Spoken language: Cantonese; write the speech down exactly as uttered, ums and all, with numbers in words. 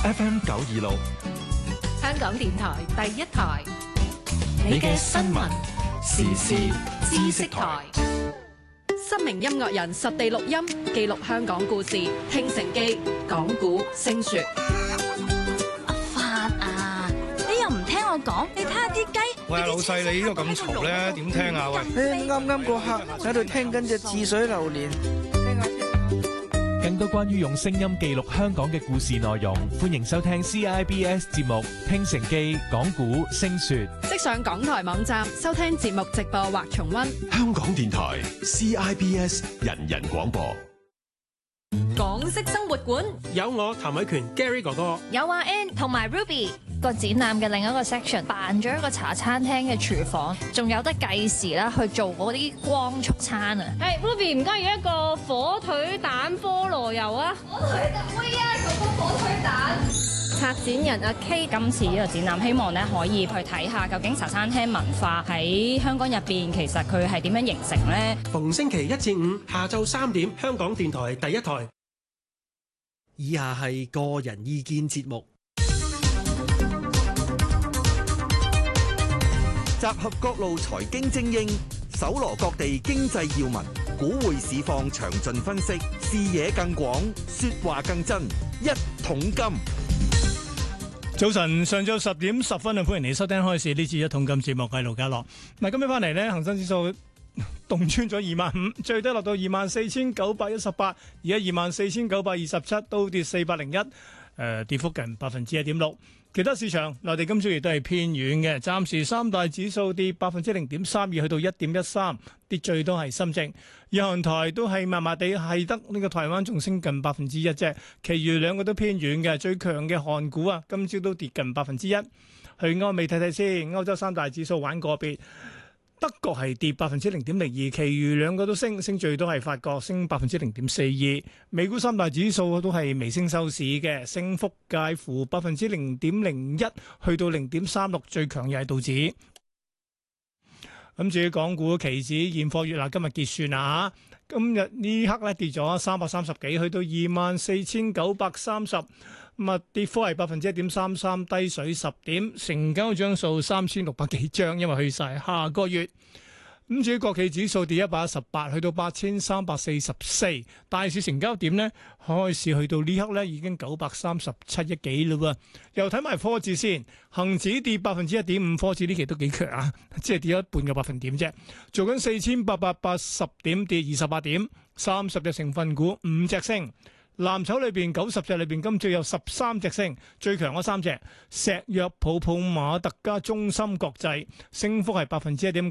F M 九二六， 香港電台第一台， 你嘅新聞時事知識台。 新名音樂人實地錄音，記錄香港故事，聽成記，講古聲說。 阿發啊，你又唔聽我講？你睇下啲雞。 喂，老細，你呢度咁嘈咧，點聽啊？喂， 誒，啱啱個客喺度聽緊隻《似水流年》。 更多關於用聲音記錄香港嘅故事內容，歡迎收聽 C I B S 節目《聽成記》講古聲說。 即上港台網站收聽節目直播或重溫。 香港電台 C I B S 人人廣播。 港式生活館有我譚偉權 Gary 哥哥， 有阿 Ann 同埋 Ruby。個展覽嘅另一個 section 扮咗一個茶餐廳嘅廚房，仲有得計時啦去做嗰啲光速餐啊！ 係 Ruby 唔該要一個火腿蛋菠蘿油啊！火腿蛋會啊，嗰個火腿蛋。策展人阿 K 今次呢個展覽，希望咧可以去睇下究竟茶餐廳文化喺香港入邊，其實佢係點樣形成咧？ 逢星期一至五下晝三點，香港電台第一台。 以下係個人意見節目。 集合各路財經精英，搜羅各地經濟要聞，股匯市況詳盡分析，視野更廣，說話更真。一桶金， 早晨，上晝十點十分啊！歡迎你收聽開市呢次一桶金節目，我係盧家樂。嗱，今日翻嚟呢，恒生指數洞穿咗二萬五，最低落到二萬四千九百一十八，而家二萬四千九百二十七，都跌四百零一，誒，跌幅近百分之一點六。其他市場，內地今朝亦都係偏軟嘅，暫時三大指數跌百分之零點三二，去到一點一三，跌最多係深證。日韓台都係麻麻地，係得呢個台灣仲升近百分之一啫，其餘兩個都偏軟嘅。最強嘅韓股啊，今朝都跌近百分之一。去歐美睇睇先，歐洲三大指數玩個別。德國係跌百分之零點零二，其餘兩個都升，升最多係法國升百分之零點四二。美股三大指數都係微升收市嘅，升幅介乎百分之零點零一去到零點三六，最強又係道指。咁至於港股期指現貨月啦，今日結算啦嚇，今日呢刻咧跌咗三百三十幾，去到二萬四千九百三十。咁啊，跌幅係百分之一點三三，低水十點，成交張數三千六百幾張，因為去晒下個月。咁至於國企指數跌一百一十八，去到八千三百四十四。大市成交點呢，開市去到呢刻呢已經九百三十七億幾嘞喎。又睇埋科指先，恒指跌百分之一點五，科指呢期都幾強啊，即係跌咗一半嘅百分點啫。做緊四千八百八十點，跌二十八點，三十隻成分股五隻升。藍籌裏邊九十隻裏邊，今朝有十三隻升，最強嗰三隻石藥、普普馬特加中芯國際，升幅係百分之一點九。